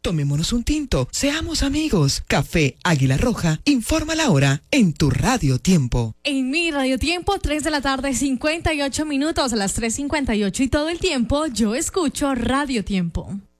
Tomémonos un tinto, seamos amigos. Café Águila Roja, informa la hora en tu Radio Tiempo. En mi Radio Tiempo, 3 de la tarde, 58 minutos, a las 3:58 y todo el tiempo yo escucho Radio Tiempo.